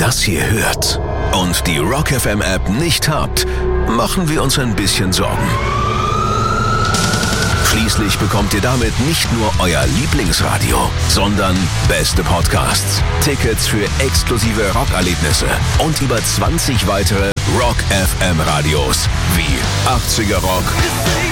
das hier hört und die Rock FM App nicht habt, machen wir uns ein bisschen Sorgen. Schließlich bekommt ihr damit nicht nur euer Lieblingsradio, sondern beste Podcasts, Tickets für exklusive Rockerlebnisse und über 20 weitere Rock FM Radios wie 80er Rock,